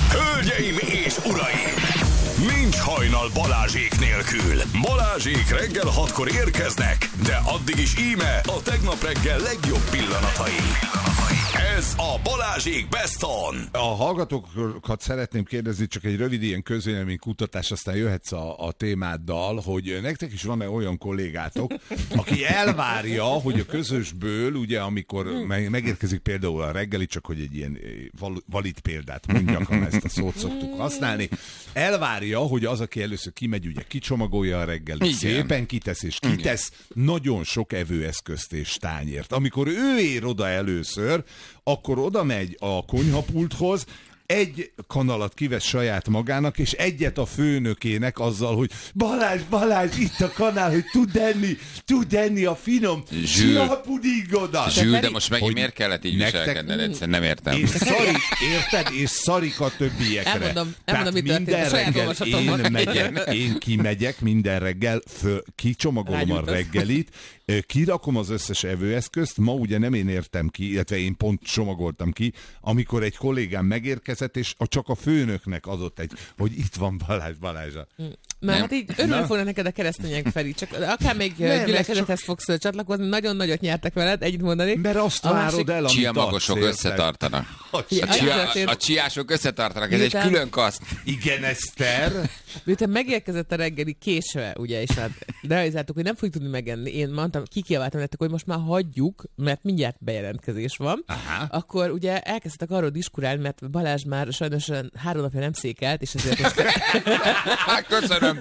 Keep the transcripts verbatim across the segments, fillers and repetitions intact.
Hölgyeim és uraim! Nincs hajnal Balázsék nélkül. Balázsék reggel hatkor érkeznek, de addig is íme a tegnap reggel legjobb pillanatai. Ez a Balázsék Best On. A hallgatókat szeretném kérdezni, csak egy rövid ilyen közvéleménykutatás, aztán jöhetsz a, a témáddal, hogy nektek is van-e olyan kollégátok, aki elvárja, hogy a közösből, ugye amikor megérkezik például a reggeli, csak hogy egy ilyen valid példát mondjak, ha ezt a szót szoktuk használni, elvárja, hogy az, aki először kimegy, ugye kicsomagolja a reggelit, szépen kitesz és kitesz igen. Nagyon sok evőeszközt és tányért. Amikor ő ér oda először, akkor oda megy a konyhapulthoz, egy kanalat kivesz saját magának, és egyet a főnökének azzal, hogy Balázs, Balázs, itt a kanál, hogy tud enni, tud enni a finom csiapudingodat. Zsül, de most megint miért kellett így viselkedned? Egyszerűen nem értem. És szarik, érted? És szarik a többiekre. Elmondom, elmondom mit minden reggel én, megyek, én kimegyek minden reggel, föl, kicsomagolom a reggelit, kirakom az összes evőeszközt, ma ugye nem én értem ki, illetve én pont csomagoltam ki, amikor egy kollégám megérkezett, és csak a főnöknek adott egy, hogy itt van Balázs, Balázsa. Mert hát így örülni fognak neked a keresztények, Feri, csak akár még gyülekezethez fogsz csatlakozni, nagyon nagyot nyertek veled, együtt mondani. Mert azt a várod másik... el, amit csiamagosok összetartanak. A, csia, a csiások összetartanak, ez Miután... egy külön kaszt. Igen, Eszter. Miután megérkezett a reggeli késve, ugye, és hát realizáltuk, hogy nem fogjuk tudni megenni. Én mondtam, kikiabáltam nektek, hogy most már hagyjuk, mert mindjárt bejelentkezés van. Aha. Akkor ugye elkezdtek arról diskurálni, mert Balázs már sajnos három napja nem székelt, és ezért most... Köszönöm.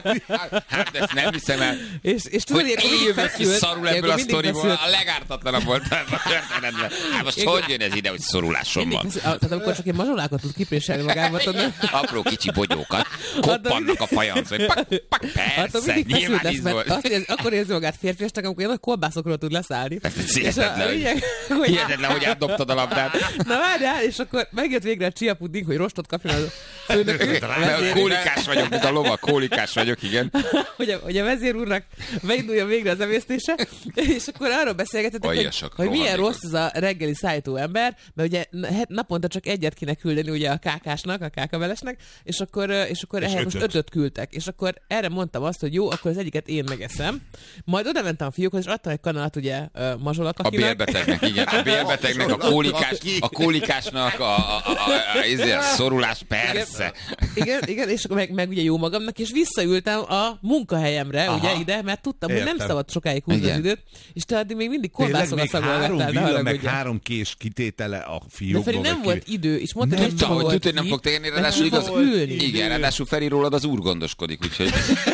Hát ezt nem hiszem el. És, és hogy én jövök ki szarul ebből a sztoriból, a legártatlanabb volt a történetben. Hát most hogy jön ez ide, hogy szorulásom van? Tehát amikor csak én mazsolákat tud kipréselni magában. Apró kicsi bogyókat, koppannak a fajanc, hogy pak, pak, persze, nyilván íz volt. Akkor érzi magát férfiasnak, amikor ilyen nagy kolbászokról tud leszállni. Hihetetlen, hogy átdobtad a labdát. Na várjál, és akkor megjött végre a csiapuding, hogy rostot kapjon a főnök. Kólikás vagyok, mint a lovak, kólikás vagyok, igen. Hogy a, hogy a vezér úrnak beindulja végre az emésztése, és akkor arról beszélgetetek, hogy, hogy milyen rossz ez a reggeli szállító ember, mert ugye naponta csak egyet kéne küldeni ugye a kákásnak, a kákavelesnek, és akkor, és akkor és ehhez ötöt. most ötöt küldtek. És akkor erre mondtam azt, hogy jó, akkor az egyiket én megeszem. Majd oda mentem a fiúkhoz, és adtam egy kanalat ugye mazsolak akinek. A bélbetegnek, igen. A bélbetegnek, a kólikás, a kólikásnak, a, a, a, a, a szorulás, persze. Igen, igen, és akkor meg, meg ugye jó magamnak, és visszaültem a munkahelyemre, aha. ugye ide, mert tudtam, értem. Hogy nem szabad sokáig húzni az időt, és te addig még mindig kolbászokat szagolgattál. Három villa, meg három kés kitétele a fiókból. De Feri nem volt idő, és mondta, hogy nem volt. Tudta, hogy nem fog tenni, ráadásul igaz. Igen, ráadásul Feri rólad az úr gondoskodik, úgyhogy...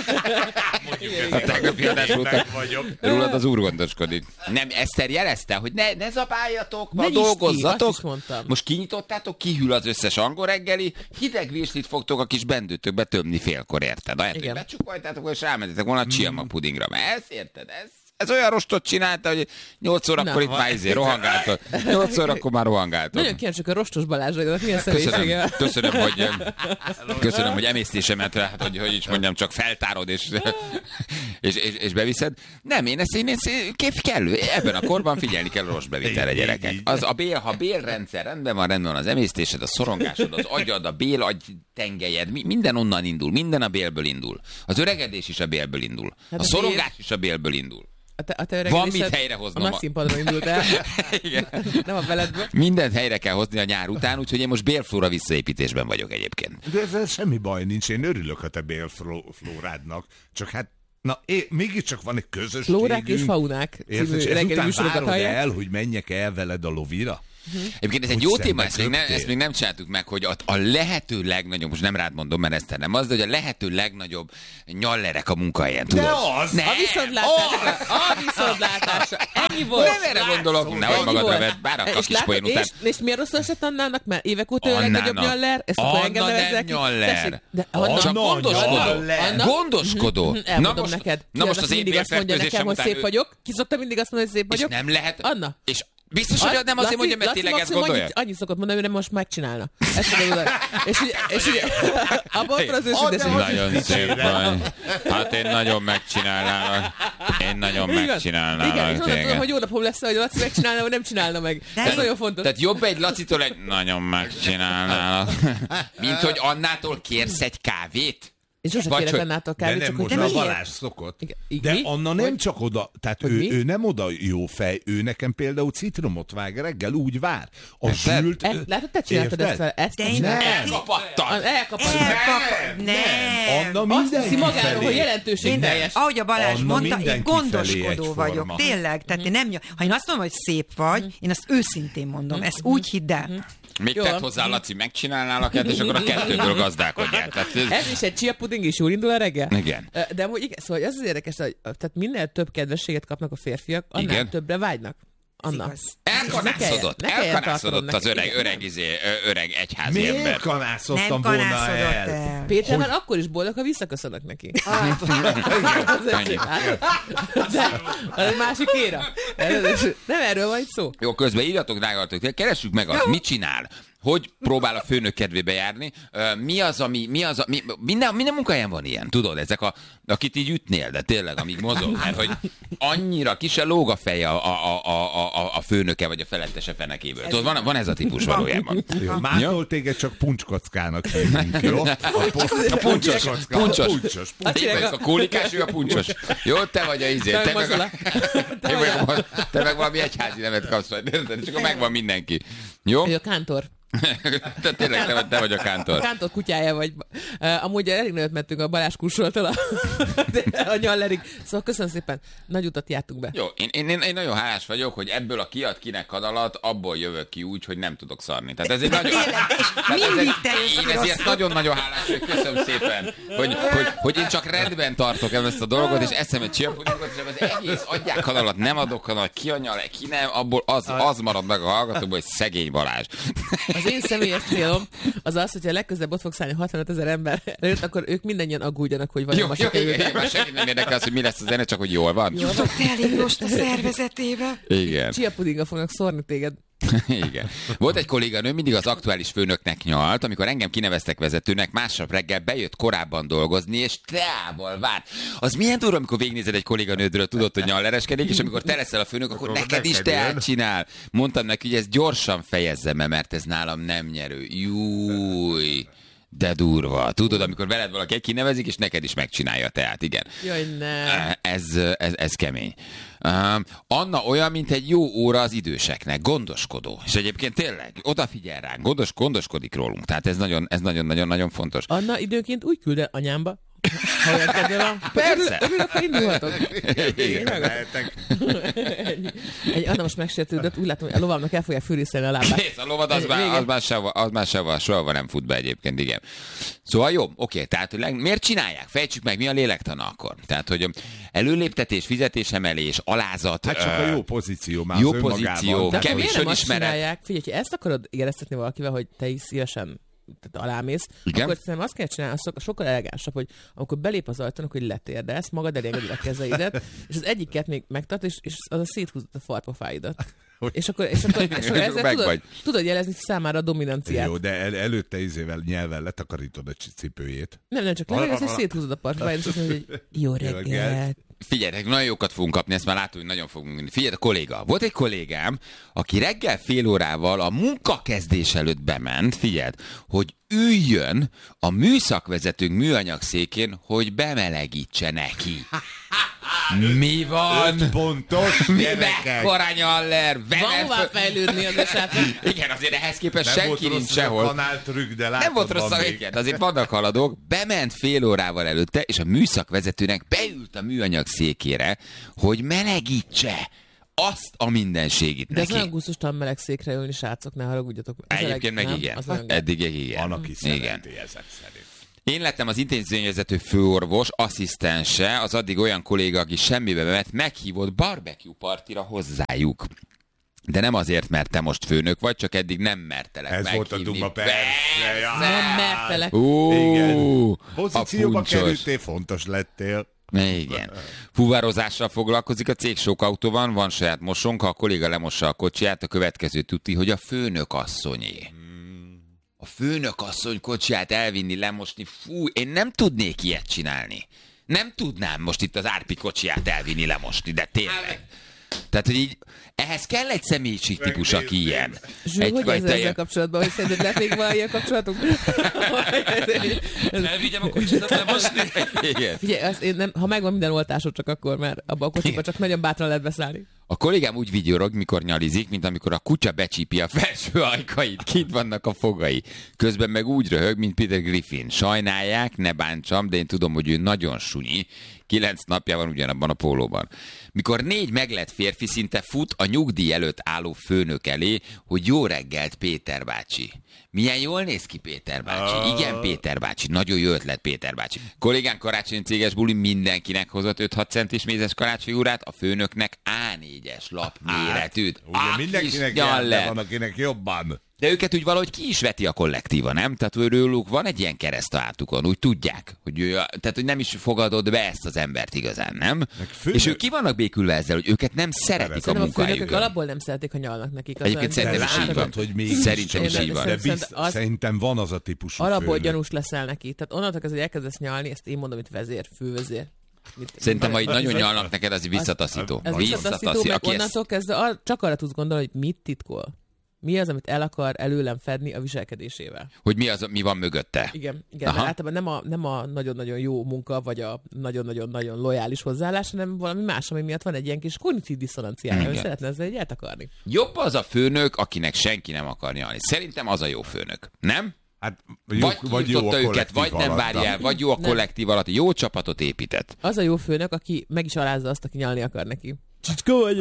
A tegnapi adás után rólad az úr gondoskodik. Nem, Eszter jelezte, hogy ne, ne zabáljatok, ma dolgozzatok. Ki, most kinyitottátok, kihűl az összes angol reggeli, hideg virslit fogtok a kis bendőtökbe tömni félkor, érted? Ahelyett, hogy becsukoltátok, és rámentetek volna a csiamag pudingra. Mert ezt érted? Ez, ez olyan rostot csinálta, hogy nyolc órakor itt már izé rohangáltok. nyolc órakor már rohangáltok. Nagyon kíváncsiak a rostos Balázsra, milyen személyisége. Köszönöm, hogy, köszönöm, hogy emésztésemet, hát, hogy, hogy is mondjam, csak feltárod és, és, és, és beviszed. Nem, én ezt, én ezt kép kellő. Ebben a korban figyelni kell a rossz bevitelre, gyerekek. Az a bél, ha bélrendszer rendben van, rendben van az emésztésed, a szorongásod, az agyad, a bél agy tengelyed, minden onnan indul, minden a bélből indul. Az öregedés is a bélből indul. A szorongás is a bélből indul. A te, a te van mit helyrehoznom. A nagy színpadra indult el. Igen. Nem a beledből. Mindent helyre kell hozni a nyár után, úgyhogy én most bélflóra visszaépítésben vagyok egyébként. De ezzel semmi baj nincs, én örülök a te bélflórádnak. Csak hát, na, é, mégiscsak van egy közösségünk. Flórák és faunák. Érted, és ezután várod el, hogy menjek el veled a lovira? Uh-huh. Egyébként ez egy jó téma, ezt még, nem, ezt még nem csináltuk meg, hogy a, a lehető legnagyobb, most nem rád mondom, mert ezt nem az, de hogy a lehető legnagyobb nyallerek a munkahelyen, tudod? De az! Ne, a viszontlátásra! A viszontlátásra! Ennyi volt! Nem erre gondolok, nehogy magadra vedd, bár a kis poén után. És, és miért rosszul esett Annának? Mert évek óta ő a legnagyobb nyaller? Ezt akkor engem nevezzek ki. Nyaller! Anna, csak gondoskodó! Gondoskodó! Elmondom neked. Na most az én bélfertőzésem után... Hogy szép Ki szokta mindig azt mondani, hogy szép vagyok? És nem lehet... Anna! Biztos, hogy nem azért mondja, mert tényleg ezt gondolja? Annyi szokott mondani, hogy most megcsinálna. Ezt mondja, és ugye, és ugye, abban az őszinteség. Nagyon szép vagy. Hát én nagyon megcsinálnám. Én nagyon megcsinálnám. Igen, és onnan tudom, hogy jó napom lesz, hogy Laci megcsinálna, vagy nem csinálna meg. Ez tehát, nagyon fontos. Tehát jobb egy Lacitól egy nagyon megcsinálnál. Mint hogy Annától kérsz egy kávét? És sose Vagy kérek hogy- Annától De kávét, nem, csak hogy most te a miért? Balázs szokott. Igen. De Mi? Anna nem Hogy- csak oda, tehát Hogy ő, mi? ő nem oda jó fej, ő nekem például citromot vág reggel, úgy vár. A Érted? zsült... Ezt, látod, te csináltad Érted? ezt fel? Ezt De te én csináltad? nem. Elkapattad! Elkapod. Elkap... Nem. Anna Azt hiszi mindenki magáról, hogy felé. jelentőségteljes. Ahogy a Balázs Anna mondta, én mindenki felé gondoskodó egyforma. vagyok. Tényleg. Tehát én nem, ha én azt mondom, hogy szép vagy, én azt őszintén mondom. Ezt úgy hidd el. Még Jó. tett hozzá, Laci, megcsinálnál a kettőt, és akkor a kettőből gazdálkodjál. Tehát ez... Ez is egy chia puding is jól indul a reggel? Igen. Ö, De amúgy igen, szóval az az érdekes, hogy tehát minél több kedvességet kapnak a férfiak, annál Igen. többre vágynak. Anna. igaz. Elkanászodott, Ne kelljen elkanászodott az tartanom öreg, neki. öreg, izé, ö, öreg egyházi Miért ember. kanászottam Nem volna kanászodott el? el. Péter már akkor is boldog, ha visszaköszönök neki. Annyi. De az egy másik éra. Nem erről van itt szó. Jó, közben írjatok, drágalatok, keressük meg azt, mit csinál, hogy próbál a főnök kedvébe járni, Ö, mi az, ami, mi az, ami, minden, minden munkahelyen van ilyen, tudod, ezek a, akit így ütnél, de tényleg, amíg mozog, mert hogy annyira ki se lóg a feje a, a, a, a, a főnöke vagy a felettese fenekéből. Tudod, van, van ez a típus valójában. Jó, mától téged csak puncskockának hívunk, jó? A, A puncsos, puncskocka. puncsos. puncsos. Azt Én hívják vagyok a- a kólikás, ő a puncsos. Jó, te vagy a izé. Te Te meg meg, a, Mazsola. Te én vagy a- vagyok a- te meg valami egyházi nevet kapsz, vagy, érted? És akkor megvan mindenki. Jó? Ő a kántor. Te tényleg te vagy, te vagy a A kántor. kántor kutyája vagy. Uh, amúgy elég nagyot mentünk a Balázs kursoltól a, a nyallerig. Szóval köszönöm szépen. Nagy utat jártunk be. Jó, én, én, én, én nagyon hálás vagyok, hogy ebből a kiad kinek kadalat, abból jövök ki úgy, hogy nem tudok szarni. Tehát ez egy nagyon... Tehát ez mindig egy, tesz én ezért rosszul. nagyon-nagyon hálás vagyok, köszönöm szépen, hogy, hogy, hogy én csak rendben tartok el ezt a dolgot, és eszem egy csillapodingot, és az egész adják kadalat, nem adok kadalat, ki a nyal, ki nem, abból az, az marad meg a hallgatóból, hogy szegény Balázs. Az én személyes célom az az, hogyha legközelebb ott fog szállni hatvanöt ezer ember előtt, akkor ők mindannyian aggódjanak, hogy Jó, vajon jó, ma igen, sikerült. igen, már senkit nem érdekel az, hogy mi lesz a zene, csak hogy jól van. Jutott elég most a szervezetébe. Igen. Chia pudinggal fognak szórni téged. Igen. Volt egy kolléganő, mindig az aktuális főnöknek nyalt, amikor engem kineveztek vezetőnek, másnap reggel bejött korábban dolgozni, és teával vár. Az milyen durva, amikor végignézed egy kolléganődről, tudod, hogy nyallereskedik, és amikor te leszel a főnök, akkor Akkor neked is neked teát jön. csinál. Mondtam neki, hogy ezt gyorsan fejezzem be, mert ez nálam nem nyerő. Júj. De durva. Tudod, amikor veled valaki kinevezik, és neked is megcsinálja a teát, igen. Jaj, ne. Ez, ez, ez kemény. Um, Anna olyan, mint egy jó óra az időseknek, gondoskodó. És egyébként tényleg odafigyel ránk, gondos, gondoskodik rólunk. Tehát ez nagyon, ez nagyon-nagyon-nagyon fontos. Anna időnként úgy küld el anyámba, ha olyan kedve van. Persze. Örülök, ha indulhatok. Igen, lehetek. Egy, egy Anna most megsértődött, úgy látom, hogy a lovamnak el fogják fűrészelni a lábát. Kész, a lovad az már, Vége. az már, sehova, az már sehova, soha nem fut be egyébként, igen. Szóval jó, oké, tehát hogy leg- miért csinálják? Fejtsük meg, mi a lélektana akkor? Tehát, hogy előléptetés, fizetésemelés, alázat. Hát csak ö, a jó pozíció már jó az önmagában. pozíció, Tehát, De kevés miért nem azt önismeret. csinálják? Figyelj, ha ezt akarod éreztetni valakivel, hogy te is szívesen tehát alámész, Igen? akkor szerintem azt kell csinálni, az sokkal elegánsabb, hogy amikor belép az ajtón, hogy letérdelsz, magad elé engeded a kezeidet, és az egyiket még megtart, és, és az a széthúzott a farpofáidat. És akkor, és akkor, és akkor ezzel Meg tudod, vagy. tudod jelezni számára a dominanciát. Jó, de el, előtte izével nyelven letakarítod a cipőjét. Nem, nem, csak legalább, hogy széthúzod a parfáját, és azt mondod, hogy jó reggelt. Figyeljetek, nagyon jókat fogunk kapni, ezt már látom, hogy nagyon fogunk menni. Figyelj, a kolléga. Volt egy kollégám, aki reggel fél órával a munkakezdés előtt bement, figyeld, hogy üljön a műszakvezetőnk műanyag székén, hogy bemelegítse neki. Mi van? Öt pontos Mi gyerekek. mekkora nyaller? Van Vele hová föl- fejlődni az esetben. Igen, azért ehhez képest Nem volt senki nincs rossz a sehol. kanáltrükk, de látod, Nem volt rossz a van még. végén, azért vannak haladók. Bement fél órával előtte, és a műszakvezetőnek beült a műanyag székére, hogy melegítse azt a mindenségit De ez neki. olyan gusztustalan meleg székre ülni, srácok, ne haragudjatok. Ez a leg- Egyébként meg nem? igen. Az nagyon gáz. Eddig igen. Van, aki Igen. szereti ezek szerint. Én lettem az intézményvezető főorvos, asszisztense, az addig olyan kolléga, aki semmibe ment, meghívott barbecue partira hozzájuk. De nem azért, mert te most főnök vagy, csak eddig nem mertelek Ez meghívni. volt a duma, persze. Ja. Nem mertelek. Ó, Igen. a Pozícióba puncsos. kerültél, fontos lettél. Igen. Fuvározással foglalkozik a cég, sok autó van, van saját mosónk, ha a kolléga lemossa a kocsiját, a következő tuti, hogy a főnök asszonyé. A főnök asszony kocsiját elvinni, lemosni, fú, én nem tudnék ilyet csinálni. Nem tudnám most itt az Árpi kocsiját elvinni lemosni, de tényleg. Tehát, hogy így, ehhez kell egy személyiségtípus, aki ilyen. Zsú, egy, hogy ezzel telje... kapcsolatban, hogy szerinted lehet még van ilyen kapcsolatunk? Elvigyem a kocsidat lemosni? Igen. Figyelj, az, én nem, ha megvan minden oltásod, csak akkor, mert abban a kocsiban csak nagyon bátran lehet beszállni. A kollégám úgy vigyorog, mikor nyalizik, mint amikor a kutya becsípi a felső ajkait, kint vannak a fogai. Közben meg úgy röhög, mint Peter Griffin. Sajnálják, ne bántsam, de én tudom, hogy ő nagyon sunyi. Kilenc napja van ugyanabban a pólóban. Mikor négy meglett férfi szinte fut a nyugdíj előtt álló főnök elé, hogy jó reggelt, Péter bácsi. Milyen jól néz ki Péter bácsi. Igen, Péter bácsi. Nagyon jó ötlet, Péter bácsi. Kollégán karácsonyi céges buli mindenkinek hozott öt-hat centis mézes karácsonyfigurát, a főnöknek á négyes lap méretűt. Ugye ah, mindenkinek jár, van, akinek jobban. De őket úgy valahogy ki is veti a kollektíva, nem? Tehát őrülük van egy ilyen kereszt a hátukon, úgy tudják, hogy ő, tehát hogy nem is fogadod be ezt az embert igazán, nem? Főnök... És ők ki vannak békülve ezzel, hogy őket nem szeretik Szerint. a munkájukon. Szerintem a főnökök alapból nem szeretik, ha nyalnak nekik. Egyébként szerintem is így van. Hogy még szerintem is így van. De bizt, az... Szerintem van az a típusú alapból főnök. gyanús leszel neki. Tehát onnantól kezdve, hogy elkezdesz nyalni, ezt én mondom, itt vezér, fővezér. Mit, Szerintem, ha így nagyon nyalnak neked, az visszataszító. Ez visszataszító, meg onnantól kezdve csak arra tudsz gondolni, hogy mit titkol. Mi az, amit el akar előlem fedni a viselkedésével? Hogy mi az, mi van mögötte? Igen, igen, de általában nem a, nem a nagyon-nagyon jó munka, vagy a nagyon-nagyon-nagyon lojális hozzáállás, hanem valami más, ami miatt van egy ilyen kis kognitív diszonanciája, hogy szeretne ezzel egy eltakarni. Jobb az a főnök, akinek senki nem akar nyalni. Szerintem az a jó főnök, nem? Hát, jó, vagy vagy jó a őket, vagy nem alatt, várja, vagy jó a kollektív alatt, jó csapatot épített. Az a jó főnök, aki meg is alázza azt, aki nyalni akar neki. Csicska vagy,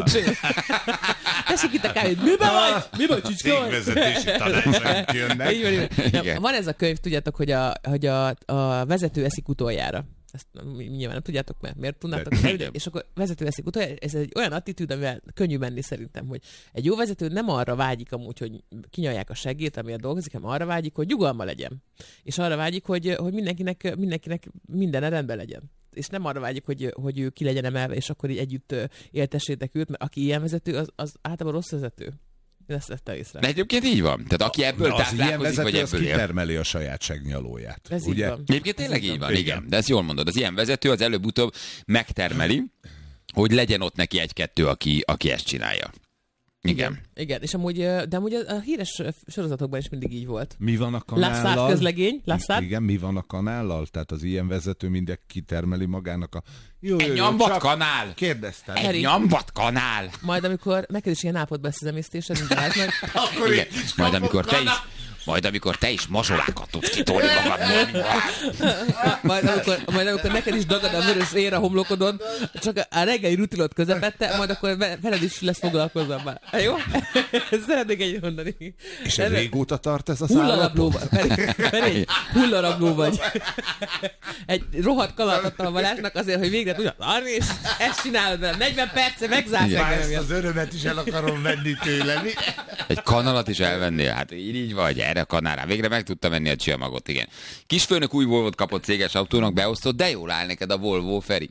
tessék itt a kájét, miben vagy? Mi vagy, csicska vagy? Cégvezetési tanácsok jönnek. Van ez a könyv, tudjátok, hogy a, hogy a, a vezető eszik utoljára. Ezt nyilván nem tudjátok, mert miért tudnátok? De, és akkor vezető eszik utoljára. Ez egy olyan attitűd, amivel könnyű menni szerintem, hogy egy jó vezető nem arra vágyik amúgy, hogy kinyalják a seggét, amiért dolgozik, hanem arra vágyik, hogy nyugalma legyen. És arra vágyik, hogy, hogy mindenkinek, mindenkinek minden rendben legyen. És nem arra vágyik, hogy, hogy ő ki legyen emelve, és akkor így együtt éltessétek őt, mert aki ilyen vezető, az, az általában rossz vezető. Én ezt vettem észre. De egyébként így van. Tehát aki ebből táplálkozik, vagy ebből él. Kitermeli a saját segnyalóját. Ez ugye? így van. Egyébként tényleg így van, igen. igen. De ezt jól mondod. Az ilyen vezető az előbb-utóbb megtermeli, hogy legyen ott neki egy-kettő, aki, aki ezt csinálja. Igen. igen. Igen, és amúgy, de amúgy a híres sorozatokban is mindig így volt. Mi van a kanállal? Lassard közlegény, Lassard. Igen, mi van a kanállal? Tehát az ilyen vezető mindig kitermeli magának a... Jó, egy nyambat csak... kanál! Kérdeztem. Egy nyambat kanál! Majd amikor neked is ilyen állapotban lesz az emésztésed, mint meg... Akkor igen. Majd amikor te is... Majd amikor te is mazsolákat tudsz kitolni magadból. majd, amikor, majd amikor neked is dagad a vörös ér a homlokodon, csak a reggeli rutinot közepette, majd akkor veled is lesz foglalkozom már. Jó? Szeretnék egyet mondani. És ez régóta tart ez az állapot? Feri, hullarabló vagy. Egy rohadt kalat adtam a Balázsnak azért, hogy végre tudja arni, és ezt csinálod velem. negyven perce megzársz engem. Ezt az örömet is el akarom venni tőle. Egy kanalat is elvennél? Hát így, így vagy, erre a kanálra. Végre meg tudtam venni a csiamagot, igen. Kisfőnök új Volvót kapott céges autónak, beosztott, de jól áll neked a Volvo, Feri.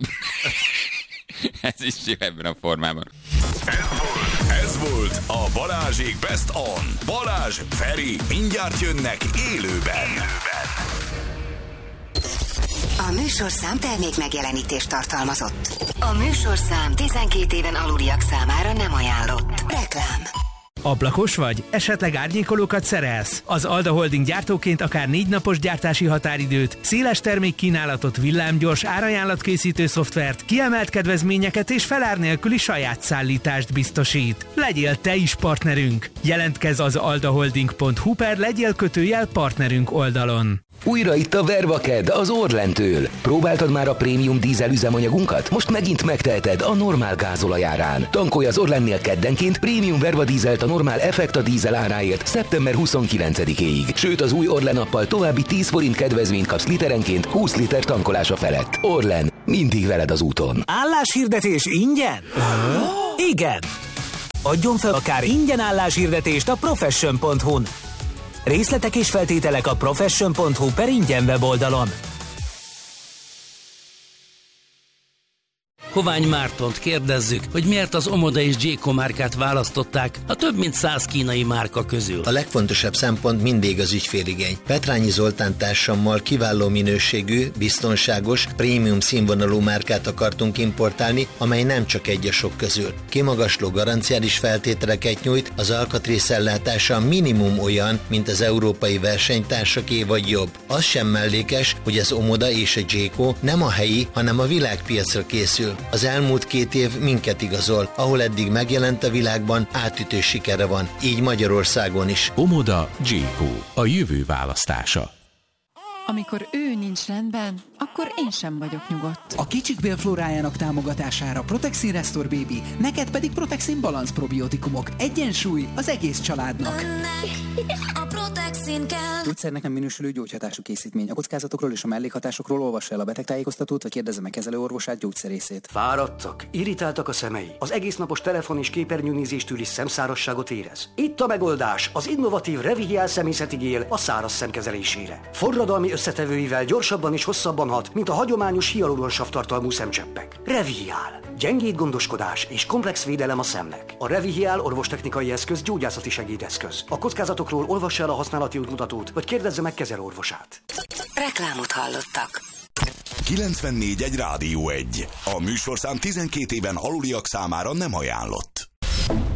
Ez is jó ebben a formában. Ez volt, ez volt a Balázsék Best On. Balázs, Feri, mindjárt jönnek élőben. A műsorszám termék megjelenítést tartalmazott. A műsorszám tizenkét éven aluliak számára nem ajánlott. Reklám. Ablakos vagy? Esetleg árnyékolókat szerelsz? Az Alda Holding gyártóként akár négy napos gyártási határidőt, széles termékkínálatot, villámgyors árajánlatkészítő szoftvert, kiemelt kedvezményeket és felár nélküli saját szállítást biztosít. Legyél te is partnerünk! Jelentkezz az aldaholding pont hu per legyél kötőjel partnerünk oldalon. Újra itt a Vervaked az Orlentől. Próbáltad már a prémium dízel üzemanyagunkat? Most megint megteheted a normál gázolajárán. Tankolj az Orlennél keddenként prémium Verva dízelt a normál Effekta dízel áráért szeptember huszonkilencedikéig. Sőt, az új Orlen appal további tíz forint kedvezményt kapsz literenként húsz liter tankolása felett. Orlen, mindig veled az úton. Álláshirdetés ingyen? Igen! Adjon fel akár ingyen álláshirdetést a profession pont hu-n. Részletek és feltételek a profession pont hu per ingyen weboldalon. Hovány Mártont kérdezzük, hogy miért az Omoda és Jayco márkát választották a több mint száz kínai márka közül. A legfontosabb szempont mindig az ügyféligény. Petrányi Zoltán társammal kiváló minőségű, biztonságos, prémium színvonalú márkát akartunk importálni, amely nem csak egy a sok közül. Kimagasló garanciális feltételeket nyújt, az alkatrészellátása minimum olyan, mint az európai versenytársaké vagy jobb. Az sem mellékes, hogy az Omoda és a Jayco nem a helyi, hanem a világpiacra készül. Az elmúlt két év minket igazol, ahol eddig megjelent a világban, átütő sikere van, így Magyarországon is. Omoda Jayco, a jövő választása. Amikor ő nincs rendben, akkor én sem vagyok nyugodt. A kicsik bélflórájának támogatására Protexin Restore Baby, neked pedig Protexin Balance probiotikumok. Egyensúly az egész családnak. Önnek a Protexin kell. Gyógyszernek nem minősülő gyógyhatású készítmény. A kockázatokról és a mellékhatásokról olvassa el a betegtájékoztatót, vagy kérdezze meg kezelőorvosát, gyógyszerészét. Fáradtak, irritáltak a szemei. Az egésznapos telefon és képernyőnézéstől is szemszárasságot érez. Itt a megoldás, az innovatív Revihial szemészeti gél a száraz szem kezelésére. Forradalmi összetevőivel gyorsabban és hosszabban hat, mint a hagyományos hialuronsav tartalmú szemcseppek. Revihial. Gyengéd gondoskodás és komplex védelem a szemnek. A Revihial orvostechnikai eszköz gyógyászati segédeszköz. A kockázatokról olvassa el a használati útmutatót, vagy kérdezze meg kezelőorvosát. Reklámot hallottak. kilencvennégy egy Rádió egy. A műsorszám tizenkét éven aluliak számára nem ajánlott.